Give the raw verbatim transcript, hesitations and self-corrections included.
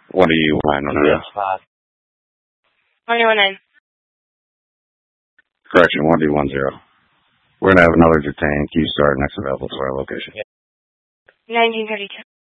What do you want to know? one one nine. Correction, one two one zero. We're going to have another detained. Q start next available to our location. nineteen thirty-two.